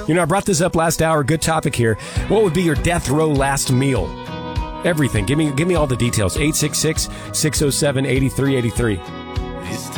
You know, I brought this up last hour. Good topic here. What would be your death row last meal? Everything. Give me all the details. 866-607-8383.